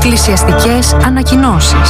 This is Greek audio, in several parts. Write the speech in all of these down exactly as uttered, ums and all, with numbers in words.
Εκκλησιαστικές ανακοινώσεις.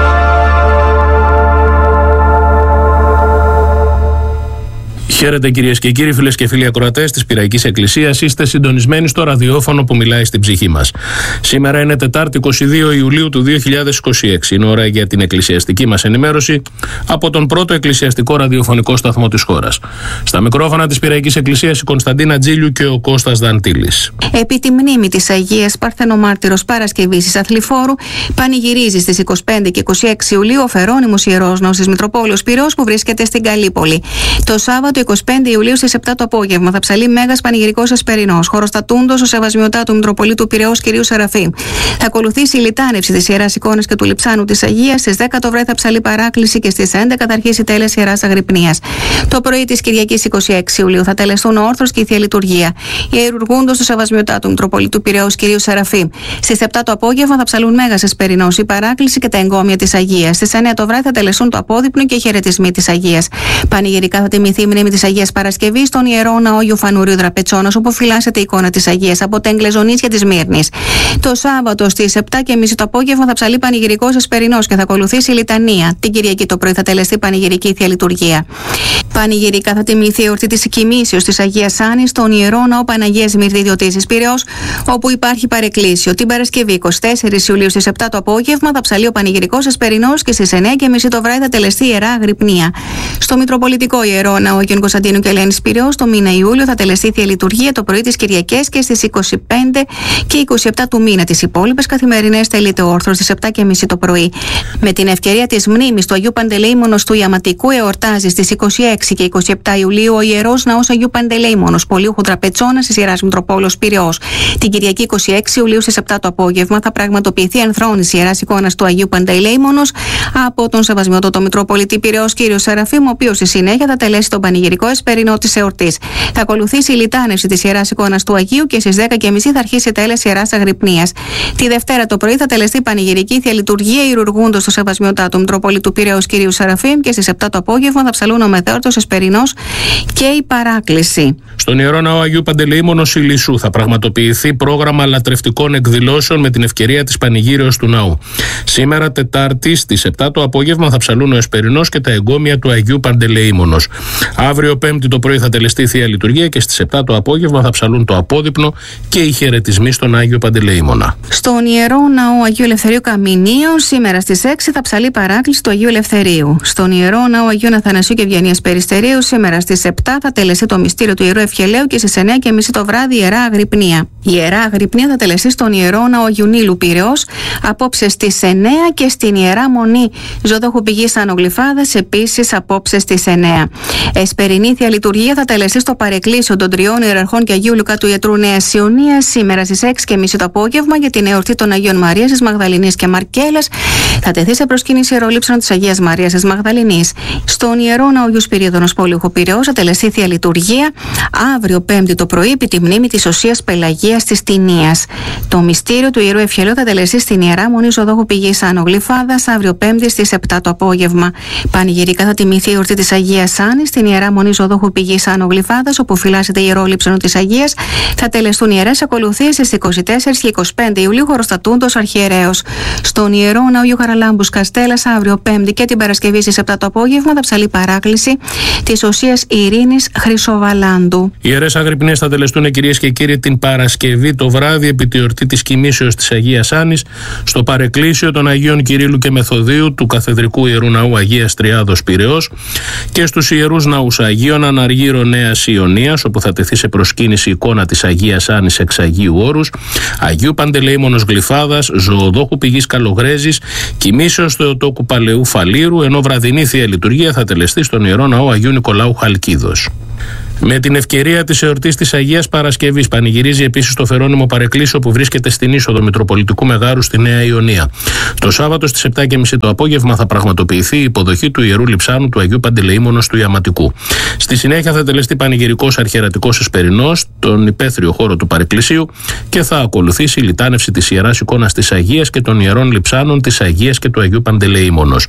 Χαίρετε κυρίες και κύριοι, φίλες και φίλοι ακροατές της Πειραϊκής Εκκλησίας. Είστε συντονισμένοι στο ραδιόφωνο που μιλάει στην ψυχή μας. Σήμερα είναι Τετάρτη εικοστή δεύτερη Ιουλίου του δύο χιλιάδες είκοσι έξι. Είναι ώρα για την εκκλησιαστική μας ενημέρωση από τον πρώτο εκκλησιαστικό ραδιοφωνικό σταθμό της χώρας. Στα μικρόφωνα της Πειραϊκής Εκκλησίας η Κωνσταντίνα Τζίλιου και ο Κώστας Δαντήλης. Επί τη μνήμη της Αγίας Παρθενομάρτυρος Παρασκευής της Αθληφόρου, πανηγυρίζει στις είκοσι πέντε και είκοσι έξι Ιουλίου ο Φερώνυμος Ιερός Ναός της Μητροπόλεως Πειραιώς που βρίσκεται στην Καλύπολη. Το Σάββατο εικοστή πέμπτη Ιουλίου στις επτά το απόγευμα θα ψαλεί μέγας πανηγυρικός εσπερινός, χωροστατούντος ο Σεβασμιωτάτου Μητροπολίτου Πειραιώς κ. Σεραφείμ. Θα ακολουθήσει η λιτάνευση της Ιεράς Εικόνας και του Λειψάνου της Αγίας. Στις δέκα το βράδυ θα ψαλεί παράκληση και στις έντεκα θα αρχίσει η τέλεση Ιεράς Αγρυπνίας. Το πρωί της Κυριακής εικοστή έκτη Ιουλίου θα τελεστούν ο όρθρος και η Θεία Λειτουργία. Ιερουργούντος του Σεβασμιωτάτου Μητροπολίτου Πειραιώς κ. Σεραφείμ. Στις επτά το απόγευμα θα ψαλούν μέγας εσπερινός, η παράκληση και τα εγκόμια της Αγίας. Στις εννέα το βράδυ θα τελεστούν το απόδειπνο και οι χαιρετισμοί της Αγίας. Πανηγυρικά θα τιμηθεί η μνήμη της Αγίας Παρασκευής στον Ιερό Ναό Αγίου Φανουρίου Δραπετσώνας, όπου φυλάσσεται η εικόνα της Αγίας από τα εγκλεζονίσια της Μύρνης. Το Σάββατο στις επτά και μισή το απόγευμα θα ψαλεί πανηγυρικός εσπερινός και θα ακολουθήσει η λιτανία. Την Κυριακή το πρωί θα τελεστεί πανηγυρική Θεία Λειτουργία. Πανηγυρικά θα τιμηθεί η εορτή της Κοιμήσεως της Αγίας Άννης στον Ιερό Ναό Παναγίας Μυρδιδιωτήσης Πειραιώς, όπου υπάρχει παρεκκλήσιο. Την Παρασκευή εικοστή τέταρτη Ιουλίου στις επτά το απόγευμα θα ψαλεί ο πανηγυρικός εσπερινός και στις εννέα και μισή το βράδυ θα τελεστεί η Ιερά Αγρυπνία. Στο Μητροπολιτικό Ιερό Ναό Αγίων Κωνσταντίνου και Ελένης Πειραιώς το μήνα Ιούλιο θα τελεστεί η Θεία Λειτουργία το πρωί της Κυριακής και στις εικοστή πέμπτη και εικοστή εβδόμη του μήνα. Τις υπόλοιπες καθημερινές τελείται ο όρθρος στις επτά και μισή το πρωί. Με την ευκαιρία της μνήμης του Αγίου Παντελεήμονος του Ιαματικού εορτάζει στις εικοστή έκτη και εικοστή εβδόμη Ιουλίου ο Ιερός Ναός Αγίου Παντελεήμονος Πολύουχου Δραπετσώνας της Ιεράς Μητροπόλεως Πειραιώς. Την Κυριακή εικοστή έκτη Ιουλίου στις επτά το απόγευμα θα πραγματοποιηθεί η ενθρόνηση Ιεράς Εικόνας του Αγίου Παντελεήμονος από τον Σεβασμιότατο Μητροπολίτη Πειραιώς κ. Σεραφείμ, ο οποίος στη συνέχεια θα τελέσει τον πανηγυρικό εσπερινό της εορτής. Θα ακολουθήσει η λιτάνευση της Ιεράς Εικόνας του Αγίου και στις δέκα και μισή θα αρχίσει η τέλεση Ιεράς Αγρυπνίας. Τη Δευτέρα το πρωί θα τελεστεί πανηγυρική Θεία Λειτουργία ιερουργούντος του Σεβασμιωτάτου Μητροπολίτου Πειραιώς κ. Σεραφείμ και στις επτά το απόγευμα θα ψαλούν ο μεθέωρτος εσπερινός και η παράκληση. Στον Ιερό Ναό Αγίου Παντελεήμονος Ηλισσού θα πραγματοποιηθεί πρόγραμμα λατρευτικών εκδηλώσεων με την ευκαιρία της πανηγύρεως του ναού. Σήμερα Τετάρτη στις επτά το απόγευμα θα ψαλούν ο εσπερινός και τα εγκόμια του Αγίου Παντελεήμονος. Αύριο Πέμπτη το πρωί θα τελεστεί η Θεία Λειτουργία και στις επτά το απόγευμα θα ψαλούν το απόδειπνο και οι χαιρετισμοί στον Άγιο Παντελεήμονα. Στον Ιερό Ναό Αγίου Ελευθερίου Καμινίων σήμερα στις έξι θα ψαλεί παράκληση του Αγίου Ελευθερίου. Στον Ιερό Ναό Αγίου Αθανασίου και Ευγενίας Περιστερίου σήμερα στις επτά θα τελεστεί το μυστήριο του Ιερού Ευχελαίου και στις εννέα και μισή το βράδυ η Ιερά Αγρυπνία. Η Ιερά Αγρυπνία θα τελεστεί στον Ιερό Ναό Αγίου Νείλου Πειραιώς απόψε στις εννέα και στην Ιερά Μονή Ζωδόχου Πηγής Ανογλυφάδας επίσης απόψε στις εννέα. Εσπερινή Θεία Λειτουργία θα τελεστεί στο παρεκκλήσιο των τριών ιεραρχών και Αγίου Λουκά του Ιατρού Νέας Ιωνίας σήμερα στις έξι και μισή το απόγευμα για την εορτή των Αγίων Μαρίας της Μαγδαληνής και Μαρκέλας. Θα τεθεί σε προσκύνηση ιερολείψανο της Αγίας Μαρίας της Μαγδαληνής. Στον Ιερό Ναό Αγίου Σπυρίδωνος Πολύουχου Πειραιώς θα τελεστεί Θεία Λειτουργία αύριο Πέμπτη το πρωί επί τη μνήμη της Οσίας Πελαγίας της Τινίας. Το μυστήριο του Ιερού Ευχελαίου θα τελεστεί στην Ιερά Μονή Ζωδόχου Πηγής Ανογλυφάδας αύριο Πέμπτη στις επτά το απόγευμα. Πανηγυρικά θα τιμηθεί η εορτή της Αγίας Άννης στην Ιερά Μονή Ζωδόχου Πηγής Ανογλυφάδας, όπου φυλάσσεται η Ιερό Λείψανο της Αγίας. Θα τελεστούν ιερές ακολουθίες στις εικοστή τέταρτη και εικοστή πέμπτη Ιουλίου χωροστατούντος αρχιερέως. Στον Ιερό Ναό Αγίου Χαραλάμπους Καστέλας αύριο Πέμπτη και την Παρασκευή στις επτά το απόγευμα θα ψαλεί παράκληση της Οσίας Ειρήνης Χρυσοβαλάντου. Οι Ιερές Αγρυπνίες θα τελεστούν, κυρίες και κύριοι, την Παρασκευή το βράδυ επί τη εορτή της Κοιμήσεως της Αγίας Άννης στο παρεκκλήσιο των Αγίων Κυρίλλου και Μεθοδίου του Καθεδρικού Ιερού Ναού Αγίας Τριάδος Πειραιώς και στους Ιερούς Ναούς Αγίων Αναργύρω Νέας Ιωνίας, όπου θα τεθεί σε προσκύνηση εικόνα της Αγίας Άννης εξ Αγίου Όρους, Αγίου Παντελεήμονος Γλυφάδας, Ζωοδόχου Πηγής Καλογρέζης, Κοιμήσεως Θεοτόκου Παλαιού Φαλήρου, ενώ βραδινή Θεία Λειτουργία θα τελεστεί στον Ιερό Ναό Αγίου Νικολάου Χαλκίδος. Με την ευκαιρία της εορτής της Αγίας Παρασκευής πανηγυρίζει επίσης το Φερώνυμο Παρεκκλήσιο που βρίσκεται στην είσοδο Μητροπολιτικού Μεγάρου στη Νέα Ιωνία. Το Σάββατο στις επτά και μισή το απόγευμα θα πραγματοποιηθεί η υποδοχή του Ιερού Λειψάνου του Αγίου Παντελεήμονος του Ιαματικού. Στη συνέχεια θα τελεστεί πανηγυρικός αρχιερατικός εσπερινός στον υπαίθριο χώρο του Παρεκκλησίου και θα ακολουθήσει η λιτάνευση της Ιεράς Εικόνας της Αγίας και των Ιερών Λειψάνων της Αγίας και του Αγίου Παντελεήμονος.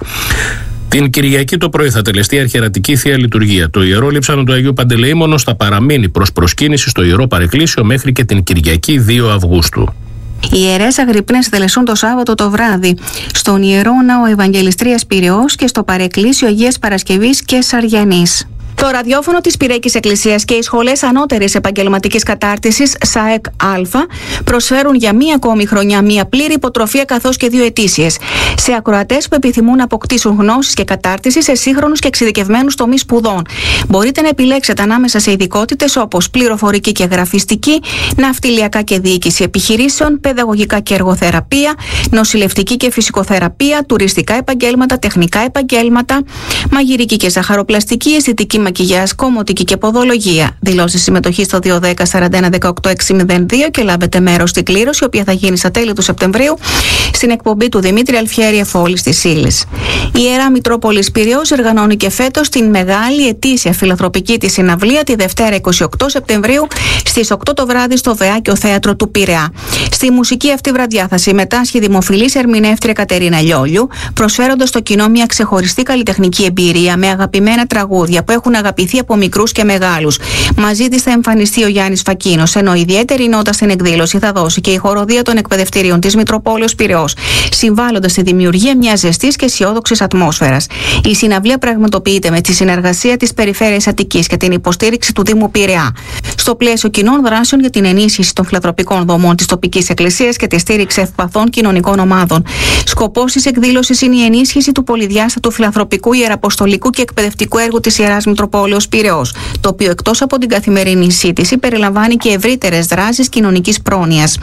Την Κυριακή το πρωί θα τελεστεί αρχιερατική Θεία Λειτουργία. Το Ιερό Λείψανο του Αγίου Παντελεήμονος θα παραμείνει προς προσκύνηση στο Ιερό Παρεκκλήσιο μέχρι και την Κυριακή δύο Αυγούστου. Οι ιερές αγρυπνές τελεσούν το Σάββατο το βράδυ στον Ιερό Ναό Ευαγγελιστρίας Πειραιώς και στο Παρεκκλήσιο Αγίας Παρασκευής και Σαριανής. Το ραδιόφωνο της Πυραϊκής Εκκλησίας και οι σχολές ανώτερης επαγγελματικής κατάρτισης ΣΑΕΚ Α προσφέρουν για μία ακόμη χρονιά μία πλήρη υποτροφία καθώς και δύο ετήσιες σε ακροατές που επιθυμούν να αποκτήσουν γνώσεις και κατάρτιση σε σύγχρονους και εξειδικευμένους τομείς σπουδών. Μπορείτε να επιλέξετε ανάμεσα σε ειδικότητες όπως πληροφορική και γραφιστική, ναυτιλιακά και διοίκηση επιχειρήσεων, παιδαγωγικά και εργοθεραπεία, νοσηλευτική και φυσικοθεραπεία, τουριστικά επαγγέλματα, τεχνικά επαγγέλματα, μαγειρική και ζαχαροπλαστική, αισθητική μακιγιάζ, κομμωτική και ποδολογία. Δηλώσεις συμμετοχή στο δύο ένα μηδέν σαράντα ένα δεκαοκτώ εξακόσια δύο και λάβετε μέρος στην κλήρωση, η οποία θα γίνει στα τέλη του Σεπτεμβρίου στην εκπομπή του Δημήτρη Αλφιέρη Εφόλης της Ύλης. Η Ιερά Μητρόπολης Πειραιώς οργανώνει και φέτος την μεγάλη ετήσια φιλανθρωπική της συναυλία τη Δευτέρα είκοσι οκτώ Σεπτεμβρίου στις οκτώ το βράδυ στο Βεάκιο Θέατρο του Πειραιά. Στη μουσική αυτή βραδιά θα συμμετάσχει η δημοφιλής ερμηνεύτρια Κατερίνα Λιόλιου, προσφέροντας στο κοινό μια ξεχωριστή καλλιτεχνική εμπειρία με αγαπημένα τραγούδια που έχουν αγαπηθεί από μικρούς και μεγάλους. Μαζί της θα εμφανιστεί ο Γιάννης Φακίνος, ενώ ιδιαίτερη νότα στην εκδήλωση θα δώσει και η χοροδία των εκπαιδευτηρίων της Μητροπόλεως Πειραιώς, συμβάλλοντας στη δημιουργία μιας ζεστής και αισιόδοξης ατμόσφαιρας. Η συναυλία πραγματοποιείται με τη συνεργασία της Περιφέρειας Αττικής και την υποστήριξη του Δήμου Πειραιά, στο πλαίσιο κοινών δράσεων για την ενίσχυση των φιλανθρωπικών δομών της τοπικής εκκλησίας και τη στήριξη ευπαθών κοινωνικών ομάδων. Σκοπός της εκδήλωσης είναι η ενίσχυση του πολυδιάστατου φιλανθρωπικού, ιεραποστολικού και εκπαιδευτικού έργου της Ιεράς Μητροπόλεως Πειραιώς, το οποίο εκτός από την καθημερινή σύντηση περιλαμβάνει και ευρύτερες δράσεις κοινωνικής πρόνοιας.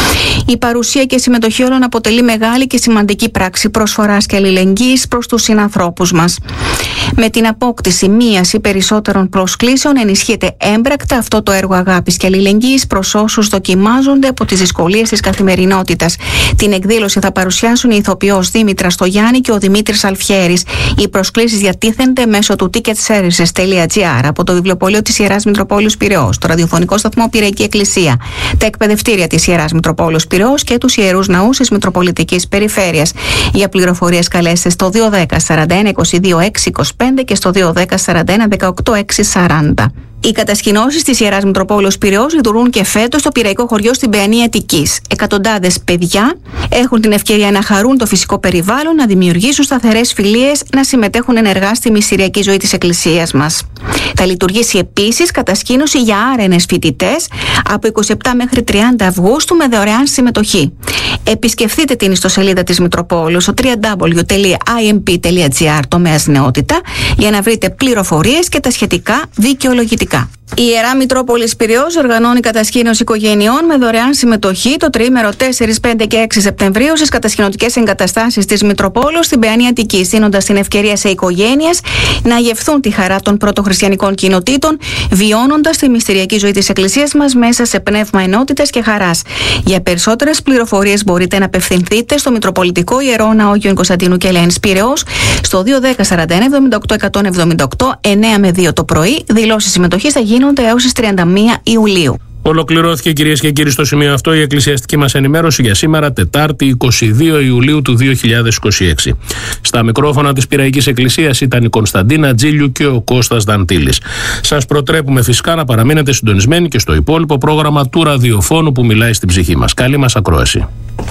Η παρουσία και συμμετοχή όλων αποτελεί μεγάλη και σημαντική πράξη προσφοράς και αλληλεγγύης προς τους συνανθρώπους μας. Με την απόκτηση μίας ή περισσότερων προσκλήσεων ενισχύεται έμπρακτα αυτό το έργο αγάπης και αλληλεγγύης προς όσους δοκιμάζονται από τις δυσκολίες της καθημερινότητας. Την εκδήλωση θα παρουσιάσουν η ηθοποιός Δήμητρα Στογιάννη και ο Δημήτρης Αλφιέρης. Οι προσκλήσεις διατίθενται μέσω του ticketservices τελεία gr από το βιβλιοπωλείο της Ιεράς Μητροπόλεως Πειραιώς, το ραδιοφωνικό σταθμό Πυραϊκή Εκκλησία, τα εκπαιδευτήρια της Ιεράς Μητροπόλεως Πειραιώς και τους Ιερούς Ναούς της Μητροπολιτικής Περιφέρειας. Για πληροφορίες καλέστε στο δύο ένα μηδέν σαράντα ένα είκοσι δύο έξι είκοσι πέντε και στο δύο ένα μηδέν σαράντα ένα δεκαοκτώ έξι σαράντα. Οι κατασκηνώσεις της Ιεράς Μητροπόλεως Πειραιώς λειτουργούν και φέτος στο πειραϊκό χωριό στην Παιανία Αττικής. Εκατοντάδες παιδιά έχουν την ευκαιρία να χαρούν το φυσικό περιβάλλον, να δημιουργήσουν σταθερές φιλίες, να συμμετέχουν ενεργά στη μυστηριακή ζωή της Εκκλησίας μας. Θα λειτουργήσει επίσης κατασκήνωση για άρενες φοιτητές από είκοσι επτά μέχρι τριάντα Αυγούστου με δωρεάν συμμετοχή. Επισκεφτείτε την ιστοσελίδα της Μητροπόλεως στο double-u double-u double-u τελεία άι εμ πι τελεία τζι άρ τομέας νεότητα για να βρείτε πληροφορίες και τα σχετικά δικαιολογητικά. Η Ιερά Μητρόπολης Πειραιώς οργανώνει κατασκήνωση οικογενειών με δωρεάν συμμετοχή το τριήμερο τέσσερα, πέντε και έξι Σεπτεμβρίου στις κατασκηνωτικές εγκαταστάσεις της Μητροπόλεως στην Παιανία Αττικής, δίνοντας την ευκαιρία σε οικογένειες να γευθούν τη χαρά των πρωτοχριστιανικών κοινοτήτων, βιώνοντας τη μυστηριακή ζωή της Εκκλησίας μας μέσα σε πνεύμα ενότητας και χαράς. Για περισσότερες πληροφορίες μπορείτε να απευθυνθείτε στο Μητροπολιτικό Ιερό Ναό Αγίων Κωνσταντίνου και Ελένης Πειραιώς στο δύο ένα μηδέν σαράντα ένα εβδομήντα οκτώ εκατόν εβδομήντα οκτώ εννέα με δύο το πρωί. Δηλώσεις συμμετοχής θα γίνονται έως τις τριάντα μία Ιουλίου. Ολοκληρώθηκε, κυρίες και κύριοι, στο σημείο αυτό η εκκλησιαστική μας ενημέρωση για σήμερα, Τετάρτη εικοστή δεύτερη Ιουλίου του δύο χιλιάδες είκοσι έξι. Στα μικρόφωνα της Πυραϊκής Εκκλησίας ήταν η Κωνσταντίνα Τζίλιου και ο Κώστας Δαντήλης. Σας προτρέπουμε φυσικά να παραμείνετε συντονισμένοι και στο υπόλοιπο πρόγραμμα του ραδιοφώνου που μιλάει στην ψυχή μας. Καλή μας ακρόαση.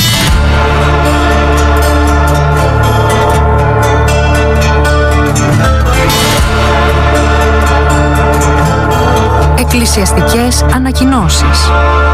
Εκκλησιαστικές ανακοινώσεις.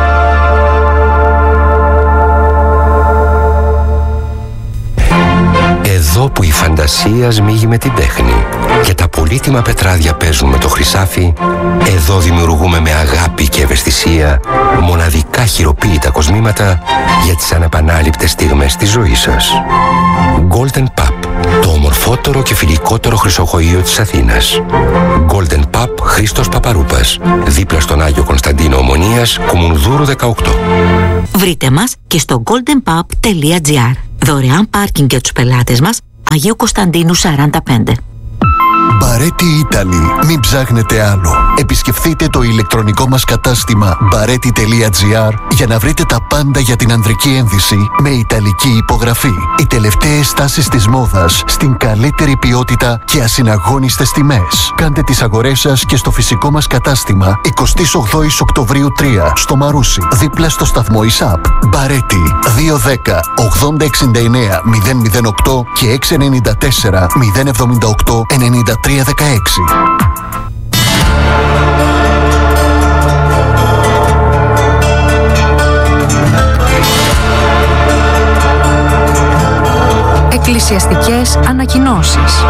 Εδώ που η φαντασία σμίγει με την τέχνη και τα πολύτιμα πετράδια παίζουν με το χρυσάφι, εδώ δημιουργούμε με αγάπη και ευαισθησία μοναδικά χειροποίητα κοσμήματα για τις ανεπανάληπτες στιγμές της ζωής σας. Golden Pub, το ομορφότερο και φιλικότερο χρυσοχοείο της Αθήνας. Golden Pub Χρήστος Παπαρούπας, δίπλα στον Άγιο Κωνσταντίνο Ομονίας, Κομουνδούρου δεκαοκτώ. Βρείτε μας και στο golden pub τελεία gr. Δωρεάν πάρκινγκ για τους πελάτες μας, Αγίου Κωνσταντίνου σαράντα πέντε. Μπαρέτι Italy. Μην ψάχνετε άλλο. Επισκεφτείτε το ηλεκτρονικό μας κατάστημα μπαρέτι τελεία τζι άρ για να βρείτε τα πάντα για την ανδρική ένδυση με ιταλική υπογραφή. Οι τελευταίες τάσεις της μόδας στην καλύτερη ποιότητα και ασυναγώνιστες τιμές. Κάντε τις αγορές σας και στο φυσικό μας κατάστημα εικοστή ογδόη Οκτωβρίου τρία στο Μαρούσι, δίπλα στο σταθμό ΙΣΑΠ. Μπαρέτι δύο δέκα ογδόντα εξήντα εννέα μηδέν μηδέν οκτώ και έξι εννιά τέσσερα μηδέν εβδομήντα οκτώ ενενήντα τρία δεκαέξι. Εκκλησιαστικές ανακοινώσεις.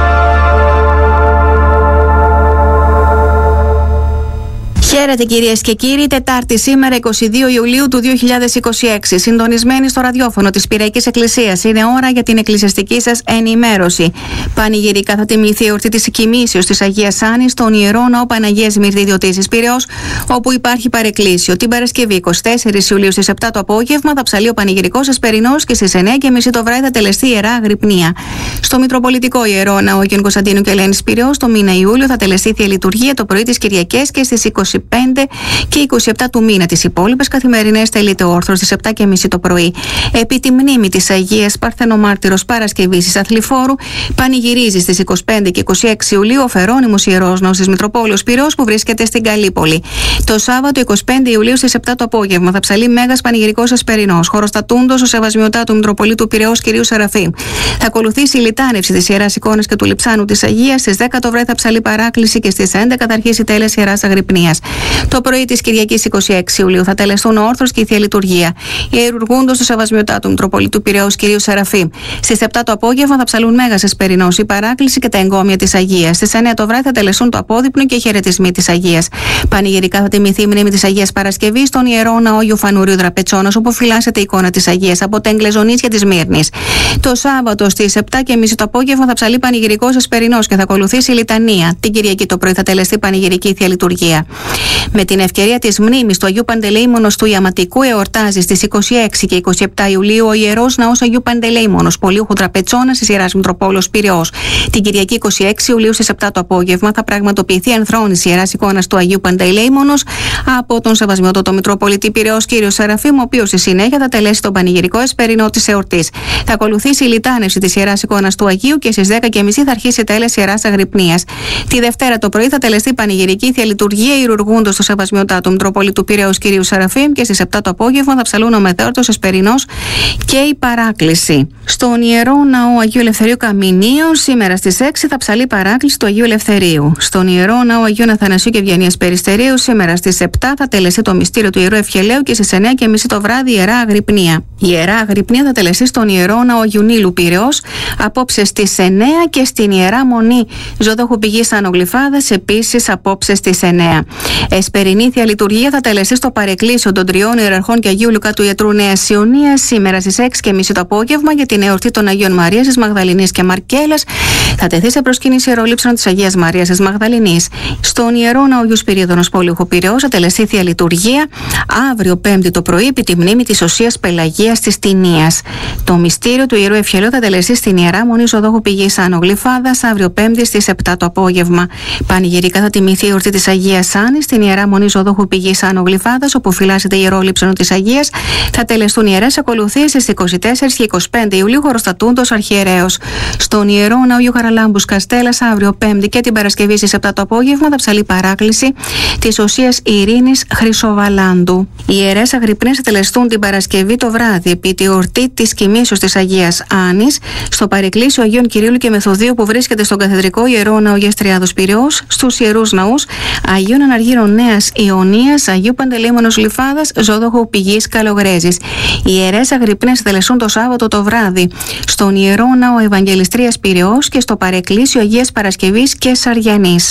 Χαίρετε κυρίες και κύριοι, Τετάρτη σήμερα εικοστή δεύτερη Ιουλίου του δύο χιλιάδες είκοσι έξι. Συντονισμένοι στο ραδιόφωνο της Πειραϊκής Εκκλησίας. Είναι ώρα για την εκκλησιαστική σας ενημέρωση. Πανηγυρικά θα τιμηθεί η εορτή της Κοιμήσεως της Αγίας Άννης στον Ιερό Ναό Παναγίας Μυρτιδιωτήσης Πειραιώς, όπου υπάρχει παρεκκλήσιο. Την Παρασκευή εικοστή τέταρτη Ιουλίου στις επτά το απόγευμα θα ψαλεί ο πανηγυρικός Εσπερινός και στις εννιά και μισή το βράδυ θα τελεστεί Ιερά Αγρυπνία. Στο Μητροπολιτικό Ιερό Ναό Αγίων Κωνσταντίνου και Ελένης Πειραιώς το μήνα Ιούλιο θα τελεστεί Θεία Λειτουργία το πρωί τις Κυριακές και στις είκοσι πέντε και είκοσι επτά του μήνα. Τις υπόλοιπες καθημερινές τελείται ο όρθρος στις επτά και μισή το πρωί. Επί τη μνήμη της Αγίας Παρθενομάρτυρος Παρασκευής της Αθληφόρου, πανηγυρίζει στις εικοστή πέμπτη και εικοστή έκτη Ιουλίου ο Φερόνιμος Ιερός Ναός της Μητροπόλεως Πειραιώς που βρίσκεται στην Καλύπολη. Το Σάββατο εικοστή πέμπτη Ιουλίου στις επτά το απόγευμα θα ψαλεί Μέγας Πανηγυρικός Εσπερινός, χωροστατούντος ο Σεβασμιωτάτου Μητροπολίτου Πειραιώς κ. Σεραφείμ. Θα ακολουθήσει η λιτάνευση της Ιεράς Εικόνας και του Λειψάνου της Αγίας. Στις δέκα το βράδυ θα ψαλεί Παράκληση και στις έντεκα θα αρχίσει η τέλεση Ιεράς Αγρυπνίας. Το πρωί της Κυριακής εικοστή έκτη Ιουλίου θα τελεστούν ο όρθρος και η Θεία Λειτουργία. Ιερουργούντος του Σεβασμιωτάτου Μητροπολίτου Πειραιώς κ. Σεραφείμ. Στις επτά το απόγευμα θα ψαλούν Μέγας Εσπερινός, η Παράκληση και τα εγκόμια της Αγίας. Στις εννιά το βράδυ θα τελεστούν το απόδειπνο και οι χαιρετισμοί της Αγίας. Πανηγυρικά θα τιμηθεί η μνήμη της Αγίας Παρασκευής στον Ιερό Ναό Αγίου Φανουρίου Δραπετσόνας, όπου φυλάσσεται η εικόνα της Αγίας από τα εγκλεζονίσια της Μύρνης. Το Σάββατο στις επτά και μισή το απόγευμα θα ψαλεί Πανηγυρικός Εσπερινός και θα ακολουθήσει η Λιτανία. Την Κυριακή το πρωί θα τελεστεί Πανηγυρική Θεία Λειτουργία. Με την ευκαιρία της μνήμης του Αγίου Παντελεήμονος του Ιαματικού εορτάζει στις εικοστή έκτη και εικοστή επτά Ιουλίου ο Ιερός Ναός Αγίου Παντελεήμονος Πολύουχου Τραπετσόνας της Ιεράς Μητροπόλεως Πειραιώς. Την Κυριακή εικοστή έκτη Ιουλίου στις επτά το απόγευμα θα πραγματοποιηθεί ενθρόνηση Ιεράς Εικόνας του Αγίου Παντελεήμονος από τον Σεβασμιότατο Μητροπολιτή Πειραιώς κ. Σεραφείμ, ο οποίος στη συνέχεια θα τελέσει τον πανηγυρικό Εσπερινό της εορτής. Θα ακολουθήσει η λιτάνευση της Ιεράς Εικόνας του Αγίου και στις δέκα και μισή θα αρχίσει η τέλεση Ιεράς Αγρυπνίας. Τη Δευτέρα το πρωί θα τελεστεί πανηγυρική Θεία Λειτουργία ιερουργούντος του Σεβασμιωτάτου Μητροπολιτού Πειραιώς κ. Σεραφείμ και στις επτά το απόγευμα θα ψαλούν ο Μεθέωρτος Εσπερινός και η Παράκληση. Στον Ιερό Ναό Αγίου Ελευθερίου Καμινίων σήμερα στις έξι θα ψαλεί Παράκληση του Αγίου Ελευθερίου. Στον Ιερό Ναό Αγίου Αθανασίου και Ευγενίας Περιστερίου σήμερα στις επτά θα τελεστεί το μυστήριο του Ιερού Ευχελαίου και στις εννιά και μισή το βράδυ η Ιερά Αγρυπνία. Η Ιερά Αγρυπνία θα τελεστεί στον Ιερό Ναό Αγίου Νείλου Πειραιώς απόψε στις εννιά και στην Ιερά Μονή Ζωδόχου Πηγής Ανογλυφάδας επίσης απόψε στις εννιά. Εσπερινή Θεία Λειτουργία θα τελεστεί στο παρεκκλήσιο των τριών ιεραρχών και Αγίου Λουκά του Ιατρού Νέας Ιωνίας σήμερα στις έξι και μισή το απόγευμα για την εορτή των Αγίων Μαρίας της Μαγδαληνής και Μαρκέλας. Θα τεθεί σε προσκύνηση ιερολείψανο της Αγίας Μαρίας της Μαγδαληνής. Στον Ιερό Ναό Αγίου Σπυρίδωνος Πολύουχου Πειραιώς θα τελεστεί Θεία Λειτουργία αύριο Πέμπτη το πρωί επί τη μνήμη της Οσίας Πελαγίας της Τινίας. Το μυστήριο του Ιερού Ευχελαίου θα τελεστεί στην Ιερά Μονή Ζωδόχου Πηγής Ανογλυφάδας αύριο Πέμπτη στις επτά το απόγευμα. Πανηγυρικά θα τιμηθεί η εορτή της Αγίας Άννης στην Ιερά Μονή Ζωδόχου Πηγής Ανογλυφάδας, όπου φυλάσσεται η ιερόλειψανο της Αγίας. Θα τελεστούν ιερές ακολουθίες στις εικοστή τέταρτη και εικοστή πέμπτη Ιουλίου χωροστατούντος αρχιερέως. Στον Ιερό Ναό Αγίου Χαραλάμπους Καστέλας αύριο Πέμπτη και την Παρασκευή στις επτά το απόγευμα θα ψαλεί Παράκληση της Οσίας Ειρήνης Χρυσοβαλάντου. Οι ιερές αγρυπνίες θα τελεστούν την Παρασκευή το βράδυ επί τη εορτή της Κοιμήσεως της Αγίας Άννης στο παρεκκλήσιο Αγίων Κυρίλλου και Μεθοδίου που βρίσκεται στον Καθεδρικό Ιερό Ναό Αγίας Τριάδος Πειραιώς, στους ιερούς ναούς Αγίων Αναργύρων Νέας Ιωνίας, Αγίου Παντελεήμονος Λυφάδας, Ζωδόχου Πηγής Καλογρέζης. Οι ιερές αγρυπνίες θα τελεστούν το Σάββατο το βράδυ στον Ιερό Ναό Ευαγγελιστρίας Πειραιώς και στο παρεκκλήσιο Αγίας Παρασκευής και Σαριανής.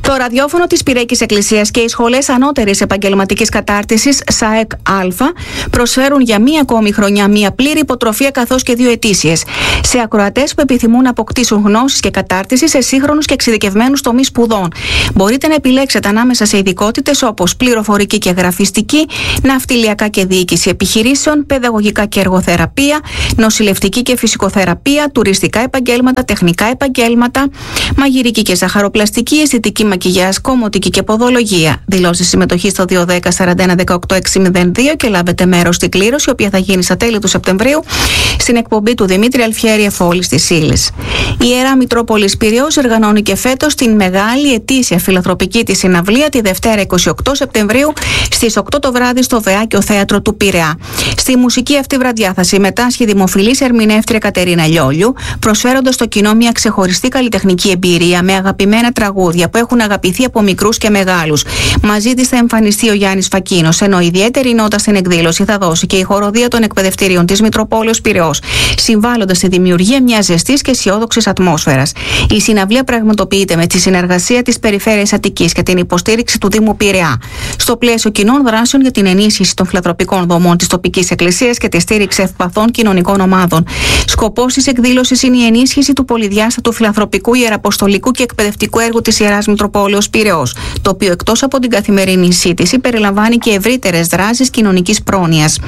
Το ραδιόφωνο της Πυραϊκής Εκκλησίας και οι σχολές ανώτερης επαγγελματικής κατάρτισης ΣΑΕΚ Α προσφέρουν για μία ακόμη χρονιά μία πλήρη υποτροφία καθώς και δύο ετήσιες σε ακροατές που επιθυμούν να αποκτήσουν γνώσεις και κατάρτιση σε σύγχρονους και εξειδικευμένους τομείς σπουδών. Μπορείτε να επιλέξετε ανάμεσα σε ειδικότητες όπως πληροφορική και γραφιστική, ναυτιλιακά και διοίκηση επιχειρήσεων, παιδαγωγικά και εργοθεραπεία, νοσηλευτική και φυσικοθεραπεία, τουριστικά επαγγέλματα, τεχνικά επαγγέλματα, μαγειρική και ζαχαροπλαστική, αισθητική μακιγιάζ, κομμωτική και ποδολογία. Δηλώσεις συμμετοχή στο δύο ένα μηδέν σαράντα ένα δεκαοκτώ εξακόσια δύο και λάβετε μέρος στην κλήρωση, η οποία θα γίνει στα τέλη του Σεπτεμβρίου στην εκπομπή του Δημήτρη Αλφιέρη Εφόλης της Ήλης. Η Ιερά Μητρόπολης Πειραιώς οργανώνει και φέτος την μεγάλη ετήσια φιλανθρωπική της συναυλία τη Δευτέρα είκοσι οκτώ Σεπτεμβρίου στις οκτώ το βράδυ στο Βεάκιο Θέατρο του Πειραιά. Στη μουσική αυτή βραδιά θα συμμετάσχει η δημοφιλής ερμηνεύτρια Κατερίνα Λιόλιου, προσφέροντας στο κοινό μια ξεχωριστή καλλιτεχνική εμπειρία με αγαπημένα τραγούδια που έχουν αγαπηθεί από μικρούς και μεγάλους. Μαζί της θα εμφανιστεί ο Γιάννης Φακίνος, ενώ ιδιαίτερη νότα στην εκδήλωση θα δώσει και η χοροδία των εκπαιδευτηρίων της Μητροπόλεως Πειραιώς, συμβάλλοντας στη δημιουργία μιας ζεστής και αισιόδοξης ατμόσφαιρας. Η συναυλία πραγματοποιείται με τη συνεργασία της Περιφέρειας Αττικής και την υποστήριξη του Δήμου Πειραιά, στο πλαίσιο κοινών δράσεων για την ενίσχυση των φιλανθρωπικών δομών της τοπικής εκκλησίας και τη στήριξη ευπαθών κοινωνικών ομάδων. Σκοπός της εκδήλωσης είναι η ενίσχυση του πολυδιάστατου φιλανθρωπικού, ιεραποστολικού και εκπαιδευτικού έργου της Ιεράς Μητροπόλεως Πειραιώς, το οποίο εκτός από την καθημερινή σύντηση περιλαμβάνει και ευρύτερες δράσεις κοινωνικής πρόνοιας.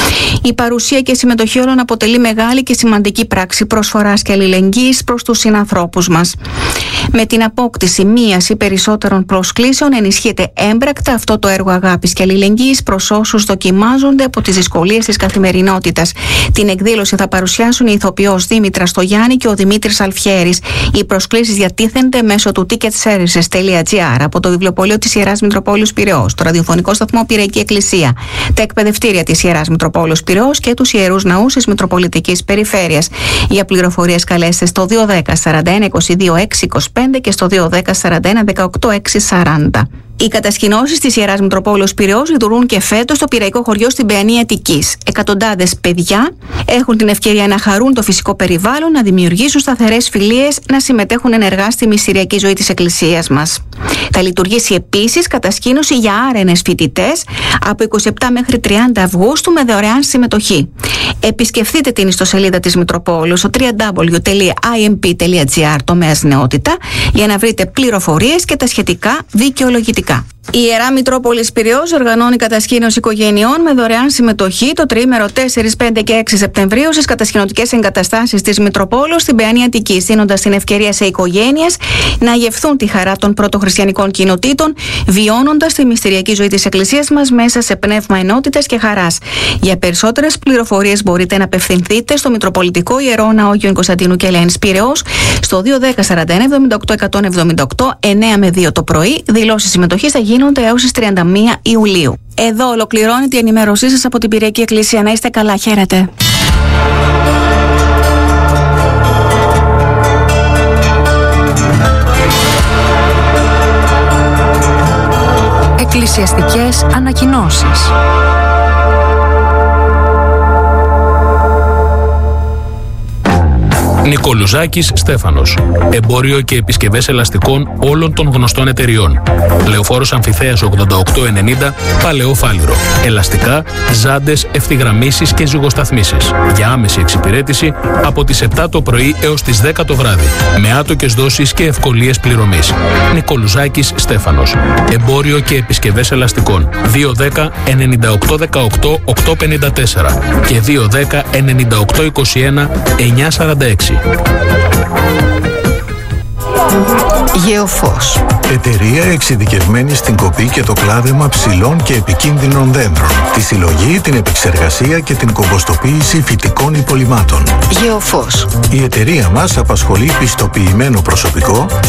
Η παρουσία και συμμετοχή όλων αποτελεί μεγάλη και σημαντική πράξη προσφοράς και αλληλεγγύης προς τους συνανθρώπους μας. Με την απόκτηση μίας ή περισσότερων προσκλήσεων ενισχύεται έμπρακτα αυτό το έργο αγάπης και αλληλεγγύης προς όσους δοκιμάζονται από τις δυσκολίες της καθημερινότητας. Την εκδήλωση θα παρουσιάσουν η ηθοποιός Δήμητρα Στογιάννη και ο Δημήτρης Αλφιέρης. Οι προσκλήσεις διατίθενται μέσω του ticketservices τελεία gr από το βιβλιοπωλείο της Ιεράς Μητροπόλεως Πειραιώς, το ραδιοφωνικό σταθμό Πυραϊκή Εκκλησία, τα εκπαιδευτήρια της Ιεράς Μητροπόλεως Πειραιώς και τους ιερούς ναούς της Μητροπολιτικής Περιφέρειας. Για πληροφορίες καλέστε στο δύο ένα μηδέν σαράντα ένα είκοσι δύο έξι είκοσι πέντε και στο δύο ένα μηδέν σαράντα ένα δεκαοκτώ έξι σαράντα. Οι κατασκηνώσεις της Ιεράς Μητροπόλεως Πειραιώς λειτουργούν και φέτος στο πειραϊκό χωριό στην Παιανία Αττικής. Εκατοντάδες παιδιά έχουν την ευκαιρία να χαρούν το φυσικό περιβάλλον, να δημιουργήσουν σταθερές φιλίες, να συμμετέχουν ενεργά στη μυστηριακή ζωή της Εκκλησίας μας. Θα λειτουργήσει επίσης κατασκήνωση για άρενες φοιτητές από είκοσι επτά μέχρι τριάντα Αυγούστου με δωρεάν συμμετοχή. Επισκεφτείτε την ιστοσελίδα της Μητροπόλεως στο double-u double-u double-u τελεία άι εμ πι τελεία gr τομέας νεότητα για να βρείτε πληροφορίες και τα σχετικά δικαιολογητικά. Η Ιερά Μητρόπολης Πειραιώς οργανώνει κατασκήνωση οικογενειών με δωρεάν συμμετοχή το τριήμερο τέσσερα, πέντε και έξι Σεπτεμβρίου στις κατασκηνωτικές εγκαταστάσεις της Μητροπόλεως στην Παιανία Αττικής, δίνοντας την ευκαιρία σε οικογένειες να γευθούν τη χαρά των πρωτοχριστιανικών κοινοτήτων, βιώνοντας τη μυστηριακή ζωή της Εκκλησίας μας μέσα σε πνεύμα ενότητας και χαράς. Για περισσότερες πληροφορίες μπορείτε να απευθυνθείτε στο Μητροπολιτικό Ιερό Ναό Αγίων Κωνσταντίνου και Ελένης Πειραιώς στο δύο ένα μηδέν σαράντα ένα εβδομήντα οκτώ εκατόν εβδομήντα οκτώ εννέα με δύο το πρωί. Δηλώσεις συμμετοχής θα γίνονται έως τις τριάντα μία Ιουλίου. Εδώ ολοκληρώνεται η ενημέρωσή σας από την Πυριακή Εκκλησία. Να είστε καλά, χαίρετε. Εκκλησιαστικές ανακοινώσεις. Νικολουζάκης Στέφανος. Εμπόριο και επισκευές ελαστικών όλων των γνωστών εταιριών. Λεωφόρος Αμφιθέας ογδόντα οκτώ ενενήντα, Παλαιό Φάληρο. Ελαστικά, ζάντες, ευθυγραμμίσεις και ζυγοσταθμίσεις. Για άμεση εξυπηρέτηση από τις επτά το πρωί έως τις δέκα το βράδυ. Με άτοκες δόσεις και ευκολίες πληρωμής. Νικολουζάκης Στέφανος. Εμπόριο και επισκευές ελαστικών. δύο ένα μηδέν εννιά οκτώ δεκαοκτώ οκτώ πενήντα τέσσερα και δύο ένα μηδέν εννιά οκτώ είκοσι ένα εννιά σαράντα έξι. Γεωφός. Εταιρεία εξειδικευμένη στην κοπή και το κλάδεμα ψηλών και επικίνδυνων δέντρων. Τη συλλογή, την επεξεργασία και την κομποστοποίηση φυτικών υπολειμμάτων. Γεωφός. Η εταιρεία μας απασχολεί πιστοποιημένο προσωπικό